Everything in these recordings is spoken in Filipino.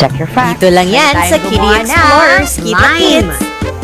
Check your facts. Dito lang yan sa Kitty Explorers, Kita Kids.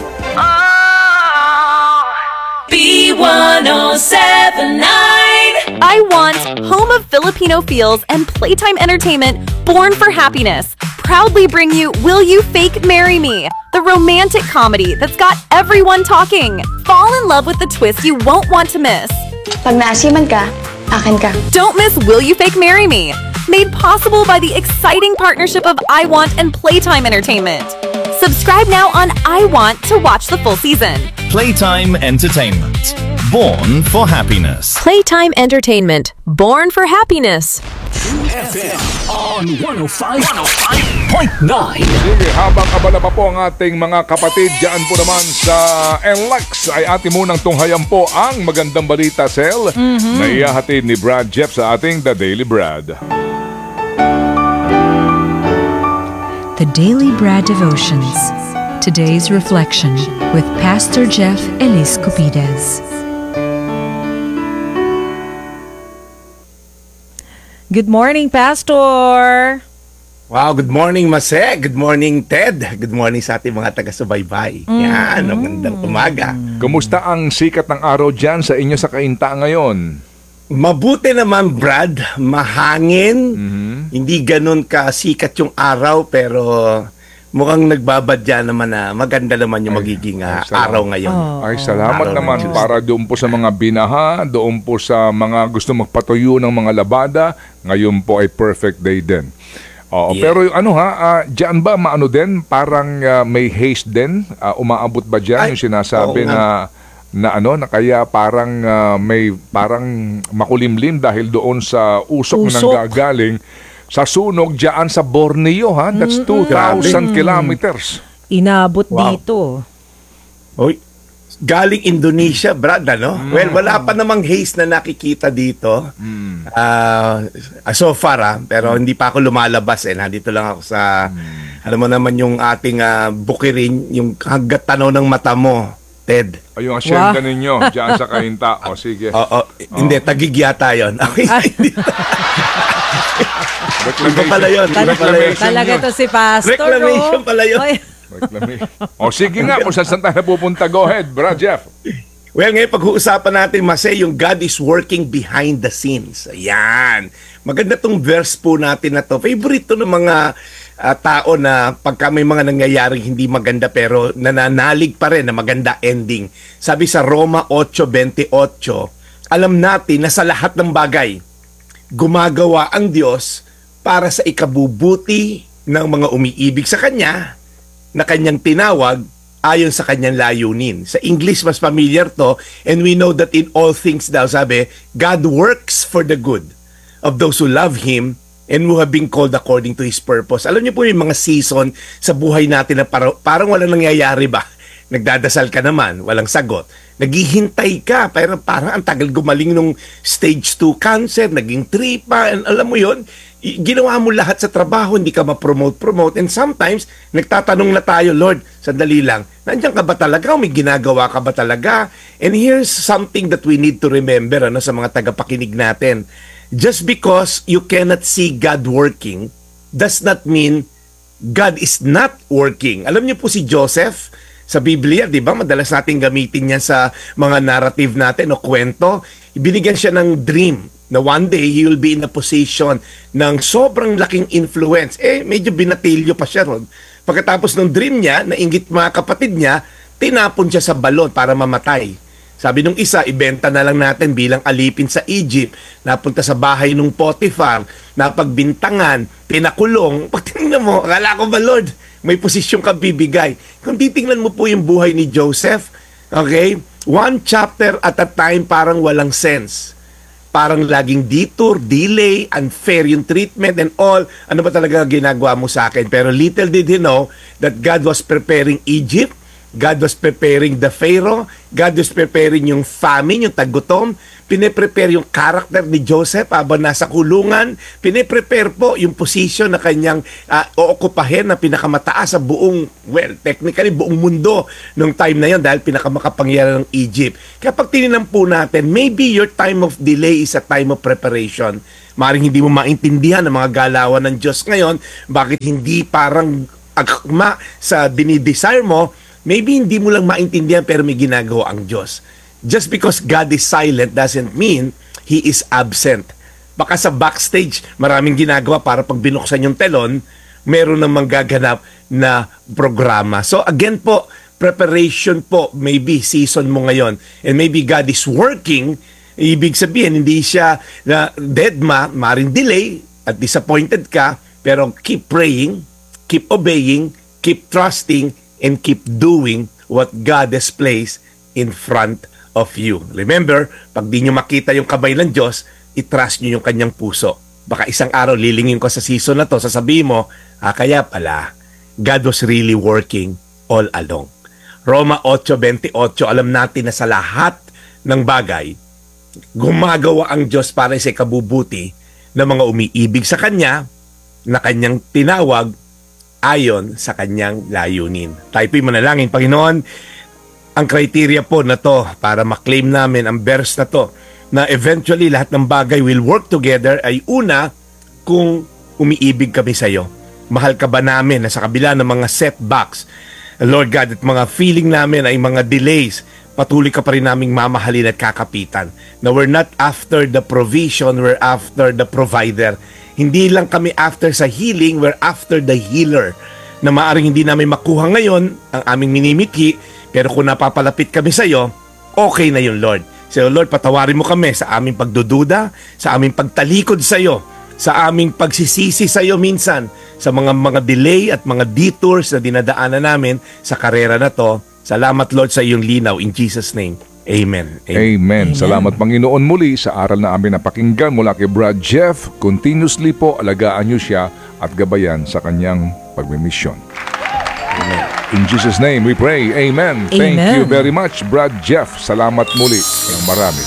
B1079 I Want, home of Filipino feels and playtime entertainment born for happiness, proudly bring you Will You Fake Marry Me, the romantic comedy that's got everyone talking. Fall in love with the twist you won't want to miss. Pag naasiman ka, akin ka. Don't miss Will You Fake Marry Me, made possible by the exciting partnership of I Want and Playtime Entertainment. Subscribe now on I Want to watch the full season. Playtime Entertainment. Born for happiness. Playtime Entertainment. Born for happiness. FM on 105.9. Sige, habang abala pa po ang ating mga kapatid, dyan po naman sa NLEX ay ating munang tunghayan po ang magandang balita, Sel, na ihahatid ni Brad Jeff sa ating The Daily Brad. The Daily Brad Devotions. Today's reflection with Pastor Jeff Elis Cupides. Good morning, Pastor! Wow, good morning, Mase. Good morning, Ted. Good morning sa ating mga taga-subaybay. Yan, magandang umaga. Kumusta ang sikat ng araw dyan sa inyo sa Kainta ngayon? Mabuti naman, Brad. Mahangin. Hindi ganun kasikat yung araw, pero mukhang nagbabadya naman na maganda naman yung magiging araw ngayon. Ay, salamat naman para doon po sa mga binaha, doon po sa mga gusto magpatuyo ng mga labada. Ngayon po ay perfect day din. Oo, yeah. Pero diyan ba maano din? Parang may haze din? Umaabot ba diyan yung sinasabi na kaya parang may parang makulimlim dahil doon sa usok. Na nanggagaling sa sunog diyan sa Borneo, ha? That's 2,000 kilometers. Inabot dito. Oy, galing Indonesia, Brad, ano? Well, wala pa namang haze na nakikita dito. So far, pero hindi pa ako lumalabas. Nandito lang ako sa, alam mo naman yung ating bukirin, yung hanggat tanaw ng mata mo, Ted. Ayun ang share ka ninyo diyan sa Kainta. O, sige. Hindi, Taguig yata yun. Reclamation. Pala yun. Talaga to si Pastor. Reclamation pala yun. O sige nga, kung saan tayo napupunta, go ahead, Brad Jeff. Well, ngayon pag-uusapan natin, Mase, yung God is working behind the scenes. Ayan. Maganda tong verse po natin na to. Favorite to ng mga tao na pagka may mga nangyayaring hindi maganda pero nananalig pa rin na maganda ending. Sabi sa Roma 8:28, alam natin na sa lahat ng bagay, gumagawa ang Diyos para sa ikabubuti ng mga umiibig sa Kanya na Kanyang tinawag ayon sa Kanyang layunin. Sa English, mas familiar to, and we know that in all things daw, sabi, God works for the good of those who love Him and who have been called according to His purpose. Alam niyo po yung mga season sa buhay natin na parang walang nangyayari ba? Nagdadasal ka naman, walang sagot. Naghihintay ka, pero parang ang tagal gumaling nung stage 2 cancer, naging 3 pa, and alam mo yon, ginawa mo lahat sa trabaho, hindi ka ma-promote, and sometimes, nagtatanong na tayo, Lord, sandali lang, nandiyan ka ba talaga o may ginagawa ka ba talaga? And here's something that we need to remember sa mga tagapakinig natin. Just because you cannot see God working, does not mean God is not working. Alam niyo po si Joseph, sa Biblia, di ba? Madalas natin gamitin yan sa mga narrative natin o kwento. Ibinigyan siya ng dream na one day he will be in a position ng sobrang laking influence. Medyo binatilyo pa siya ron. Pagkatapos ng dream niya, nainggit mga kapatid niya, tinapon siya sa balon para mamatay. Sabi nung isa, ibenta na lang natin bilang alipin sa Egypt. Napunta sa bahay nung Potiphar, napagbintangan, pinakulong. Pag tingnan mo, akala ko ba, Lord, may posisyon kang bibigay. Kung titingnan mo po yung buhay ni Joseph, okay, one chapter at a time, parang walang sense. Parang laging detour, delay, unfair yung treatment and all. Ano ba talaga ginagawa mo sa akin? Pero little did he know that God was preparing Egypt God was preparing the Pharaoh. God was preparing yung famine, yung tagutom. Pine-prepare yung character ni Joseph habang nasa kulungan. Pine-prepare po yung position na kanyang ookupahin na pinakamataas sa buong, well, technically buong mundo nung time na yon dahil pinakamakapangyarihan ng Egypt. Kapag tininan po natin, maybe your time of delay is a time of preparation. Maring hindi mo maintindihan ang mga galawan ng Diyos ngayon, bakit hindi parang agma sa dinidesire mo, maybe hindi mo lang maintindihan pero may ginagawa ang Diyos. Just because God is silent doesn't mean He is absent. Baka sa backstage, maraming ginagawa para pag binuksan yung telon, meron namang gaganap na programa. So again po, preparation po, maybe season mo ngayon. And maybe God is working. Ibig sabihin, hindi siya na dead maring delay at disappointed ka, pero keep praying, keep obeying, keep trusting, and keep doing what God has placed in front of you. Remember, pag di nyo makita yung kamay ng Diyos, i-trust nyo yung kanyang puso. Baka isang araw lilingin ko sa season na to, sasabihin mo, kaya pala, God was really working all along. Roma 8:28, alam natin na sa lahat ng bagay, gumagawa ang Diyos para sa ikabubuti ng mga umiibig sa Kanya, na Kanyang tinawag ayon sa Kanyang layunin. Tayo po'y manalangin, Panginoon, ang criteria po na to para maklaim namin ang verse na to, na eventually lahat ng bagay will work together, ay una, kung umiibig kami sa iyo. Mahal ka ba namin na sa kabila ng mga setbacks, Lord God, at mga feeling namin ay mga delays, patuloy ka pa rin naming mamahalin at kakapitan. Na we're not after the provision, we're after the provider. Hindi lang kami after sa healing, we're after the healer. Na maaring hindi namin makuha ngayon ang aming minimithi, pero kung napapalapit kami sa iyo, okay na yun, Lord. So Lord, patawarin mo kami sa aming pagdududa, sa aming pagtalikod sa iyo, sa aming pagsisisi sa iyo minsan, sa mga delay at mga detours na dinadaanan namin sa karera na to. Salamat, Lord, sa iyong linaw. In Jesus' name, Amen. Amen. Salamat, Panginoon, muli sa aral na amin napakinggan mula kay Brad Jeff. Continuously po, alagaan niyo siya at gabayan sa kanyang pagmimisyon. Amen. In Jesus' name we pray. Amen. Thank you very much, Brad Jeff. Salamat muli ng marami.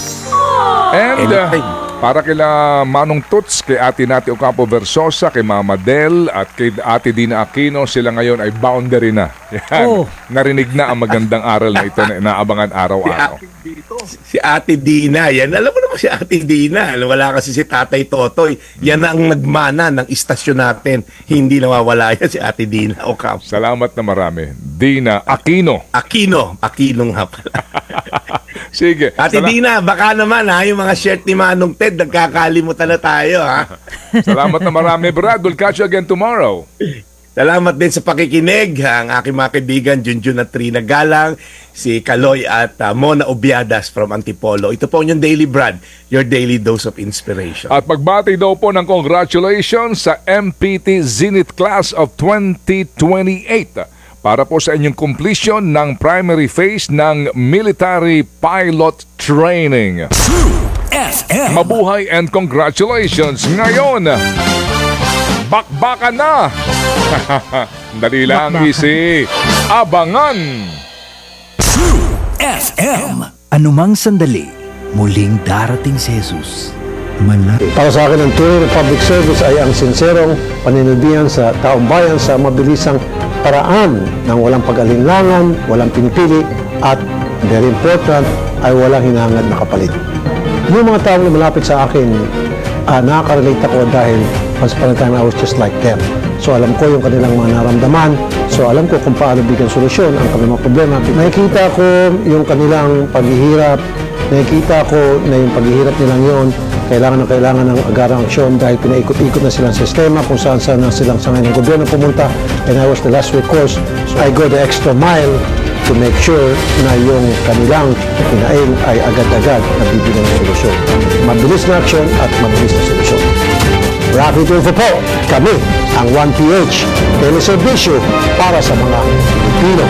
And para kila Manong Tuts, kay Ate Nati Ocampo Versosa, kay Mama Del, at kay Ate Dina Aquino, sila ngayon ay boundary na. Yan. Narinig na ang magandang aral na ito na inaabangan araw-araw. Si Ate Dina, yan. Alam mo naman si Ate Dina. Wala kasi si Tatay Totoy. Yan na ang nagmana ng istasyon natin. Hindi nawawala yan si Ate Dina Ocampo. Salamat na marami. Dina Aquino. Aquino nga pala. Sige. Ate Dina, baka naman yung mga shirt ni Manong Ted, nagkakalimutan na tayo Salamat na marami, Brad. We'll catch you again tomorrow. Salamat din sa pakikinig. Ang aking mga kaibigan, Junjun at Trina Galang, si Kaloy at Mona Obiadas from Antipolo. Ito po yung Daily Brad, your daily dose of inspiration. At magbati daw po ng congratulations sa MPT Zenith Class of 2028 para po sa inyong completion ng primary phase ng military pilot training. FM. Mabuhay and congratulations! Ngayon, bakbakan na! Dali lang, easy. Abangan! FM. Anumang sandali, muling darating si Jesus. Para sa akin, ang tunay na public service ay ang sinserong paninilbihan sa taong bayan sa mabilisang paraan ng walang pag-alinlangan, walang pinipili, at very important, ay walang hinahangad na kapalit. Yung mga taong malapit sa akin, nakaka-relate ako dahil once upon a time I was just like them. So alam ko yung kanilang mga naramdaman, so alam ko kung paano bigyan solusyon ang kanilang mga problema. Nakikita ko yung kanilang paghihirap, nakikita ko na yung paghihirap nilang yon kailangan ng agarang aksyon dahil pinaikot-ikot na silang sistema kung saan-saan na silang sangay ng gobyerno pumunta, and I was the last recourse. So I go the extra mile to make sure na yung kanilang pinail ay agad-agad nabibigyan ng solusyon. Mabilis na aksyon at mabilis na solusyon. Rafi Tulfo po, kami ang 1PH teleservisyo para sa mga Pilipino.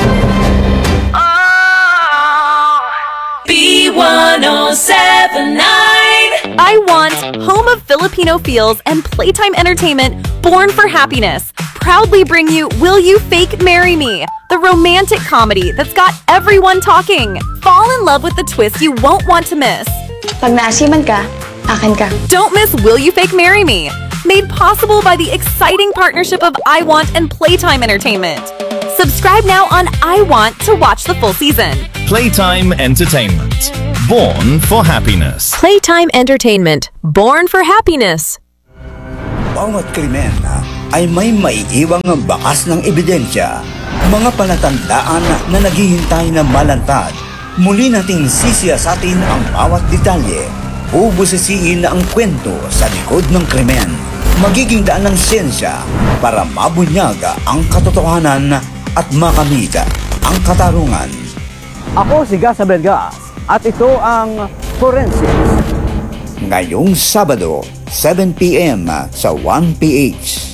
B1079. I want Home of Filipino Feels and Playtime Entertainment, Born for Happiness, proudly bring you Will You Fake Marry Me? the romantic comedy that's got everyone talking. Fall in love with the twist you won't want to miss. Pag naasiman ka, akin ka. Don't miss Will You Fake Marry Me? Made possible by the exciting partnership of I Want and Playtime Entertainment. Subscribe now on I Want to watch the full season. Playtime Entertainment. Born for happiness. Playtime Entertainment. Born for happiness. Bawat krimen ay may maiiwang bakas ng ebidensya. Mga palatandaan na naghihintay na malantad. Muli nating sisiyasatin ang bawat detalye. Bubusisiin ang kwento sa likod ng krimen. Magiging daan ng siyensya para mabunyag ang katotohanan at makamit ang katarungan. Ako si Gasa Belgas at ito ang Forensics. Ngayong Sabado, 7 p.m. sa 1PH.